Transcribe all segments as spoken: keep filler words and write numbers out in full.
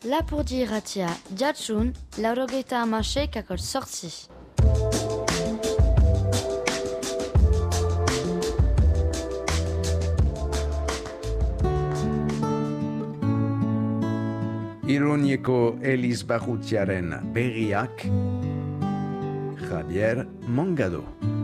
Lapurdi irratia, jatsun, laurogeita hamasei kakor sortzi. Iruñeko Elizbarrutiaren berriak, Javier Mongado.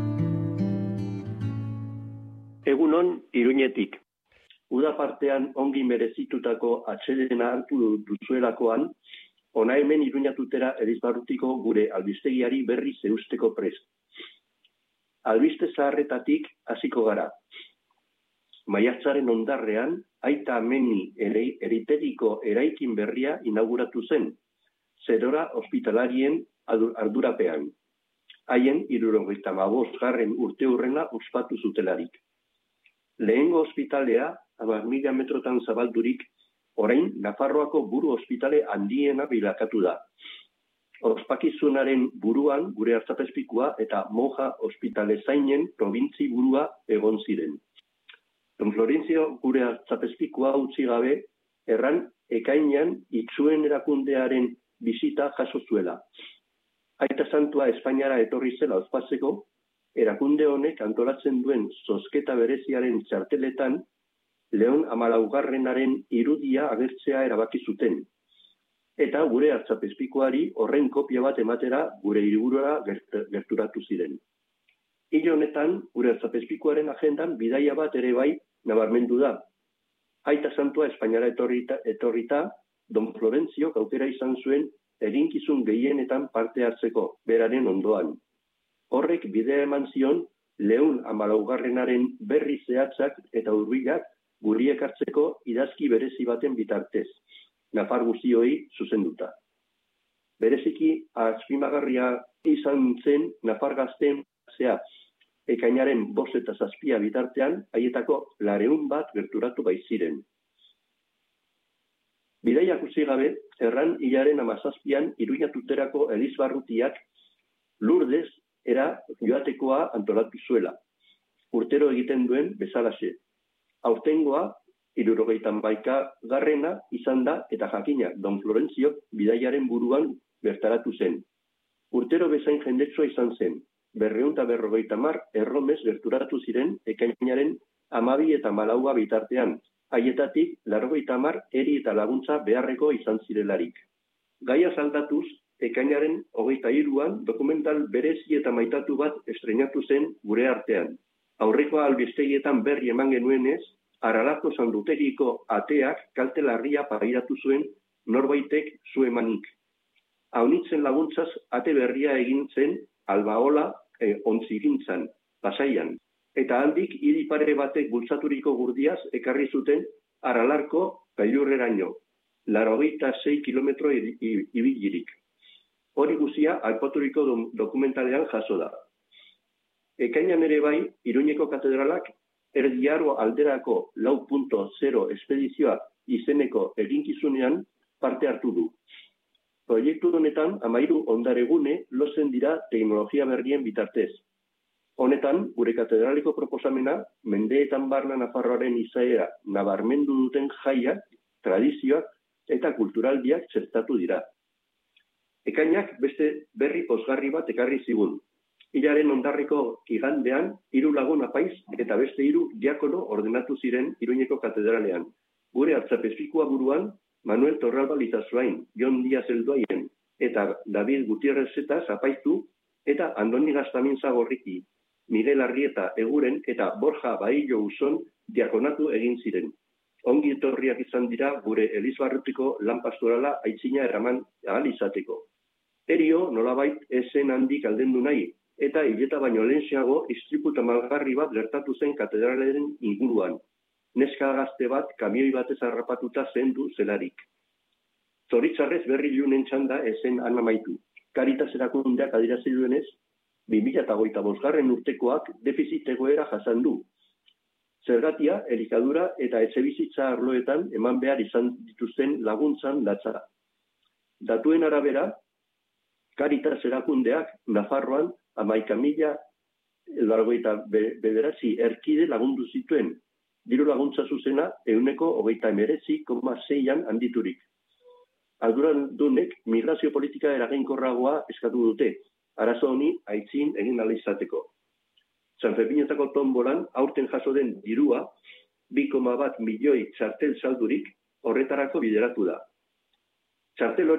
Egunon Iruñetik. Uda partean ongi merezitutako atsedena hartu duzuelakoan, ona hemen Iruñatutera Elizbarrutiko gure albistegiari berri zeusteko prest. Albiste zaharretatik hasiko gara. Maiatzaren ondarrean, Aita Ameni eritegiko eraikin berria inauguratu zen, zerora ospitalarien ardurapean. Haien hirurogeita hamabost garren urte hurrena ospatu zutelarik. Lehengo ospitalea, hamar mila metrotan zabaldurik, orain Nafarroako buru ospitale handiena bilakatu da. Ospakizunaren buruan gure artzapezpikua eta Moja ospitale zainen probintzi burua egon ziren. Don Florencio gure artzapezpikua utzi gabe, erran ekainean itzuen erakundearen bisita jaso zuela. Aita Santua Espainiara etorri zela ospatzeko, erakunde honek antolatzen duen zozketa bereziaren txarteletan, Leon hamalaugarrenaren irudia agertzea erabaki zuten. Eta gure artzapezpikuari horren kopia bat ematera gure hiriburura gerturatu ziren. Hil honetan, gure artzapezpikuaren agendan bidaia bat ere bai nabarmendu da. Aita Santua Espainiara etorrita, etorrita Don Florencio aukera izan zuen eginkizun gehienetan parte hartzeko, beraren ondoan. Horrek bidea eman zion Leun hamalaugarrenaren berri zehatzak eta hurbilak guriek hartzeko idazki berezi baten bitartez, Nafar guztioi zuzenduta. Bereziki azpimagarria izan zen Nafar gazteen zehatz, ekainaren bost eta zazpia bitartean, haietako lareun bat gerturatu baiziren. Bidaiak utzi gabe, erran hilaren hamazazpian Iruñatuterako Elizbarrutiak Lourdes era joatekoa antolatu zuela. Urtero egiten duen bezalaxe. Aurtengoa, hirurogeita hamaika garrena izan da eta jakina Don Florencio bidaiaren buruan bertaratu zen. Urtero bezain jendetsua izan zen. Berreun eta berrogeita mar erromez gerturatu ziren ekainaren hamabi eta malaua bitartean, haietatik larrogeita mar eri eta laguntza beharreko izan zirelarik. Gaia aldatuz, ekainaren hogeita hiruan dokumental berezi eta maitatu bat estreinatu zen gure artean. Aurreko albistegietan berri eman genuenez, Aralako Sandutegiko ateak kalte larria pairatu zuen norbaitek zu emanik. Aunitzen laguntzaz ate berria egin zen Albaola E, ontzigintzan, Pasaian. Eta handik hiri pare batek bultzaturiko gurdiaz ekarri zuten Aralarko gailurreraino, laurogeita sei kilometro ibilirik. Hori guzia aipaturiko dokumentalean jaso da. Ekainan ere bai, Iruñeko katedralak Erdi Aro alderako lau puntu zero espedizioa izeneko eginkizunean parte hartu du. Proiektu honetan, amairu ondaregune lotzen dira teknologia berrien bitartez. Honetan, gure katedraliko proposamena, mendeetan barna Nafarroaren izaera nabarmendu duten jaiak, tradizioak eta kulturaldiak txertatu dira. Ekainak beste berri pozgarri bat ekarri zigun. Hilaren ondarriko igandean, hiru lagun apaiz eta beste hiru diakono ordenatu ziren Iruñeko katedralean. Gure artzapezpikua buruan, Manuel Torralba Lizazuain, Jon Diaz Eldoaien, eta David Gutierrez eta zapaitu, eta Andoni Gaztaminza Gorriki, Miguel Arrieta Eguren eta Borja Baillo Uson diakonatu egin ziren. Ongi etorriak izan dira gure Elizbarrutiko lan pastorala aitzina eraman ahal izateko. Erio nolabait esen handik aldendu nahi, eta hileta baino lehenxeago istripu tamalgarri bat gertatu zen katedralaren inguruan. Neska gazte bat kamioi batez harrapatuta zendu zelarik. Zoritzarrez berri ilunen txanda esen anamaitu. Caritas erakundeak adirazi duenez, bi mila hogeita bosgarren urtekoak defizit egoera jasan du. Zergatia, elikadura eta etxebizitza arloetan eman behar izan dituzten laguntzan datza. Datuen arabera, Caritas erakundeak Nafarroan hamaika mila laurogeita bederatzi erkide lagundu zituen. Diru laguntza zuzena ehuneko hogeita hemeretzi koma seian handiturik. Arduradunek migrazio politika eraginkorragoa eskatu dute, arazo honi aitzin egin ahal izateko. Sanferminetako tombolan aurten jaso den dirua bi koma bat milioi txartel saldurik horretarako bideratu da. Txartel hori